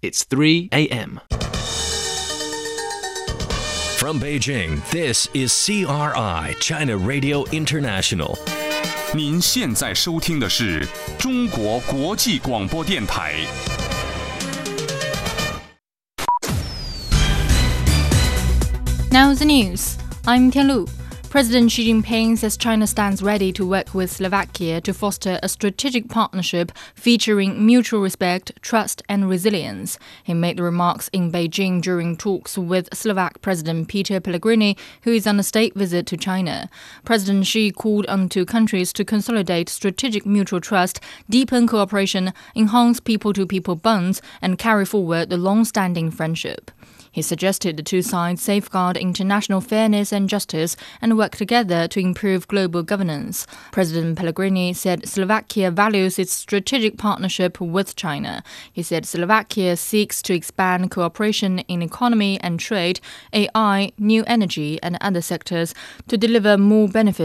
It's 3 a.m. From Beijing, this is CRI, China Radio International. 您现在收听的是中国国际广播电台。 Now the news. I'm Tianlu. President Xi Jinping says China stands ready to work with Slovakia to foster a strategic partnership featuring mutual respect, trust and resilience. He made the remarks in Beijing during talks with Slovak President Peter Pellegrini, who is on a state visit to China. President Xi called on two countries to consolidate strategic mutual trust, deepen cooperation, enhance people-to-people bonds, and carry forward the long-standing friendship. He suggested the two sides safeguard international fairness and justice and work together to improve global governance. President Pellegrini said Slovakia values its strategic partnership with China. He said Slovakia seeks to expand cooperation in economy and trade, AI, new energy and other sectors to deliver more benefits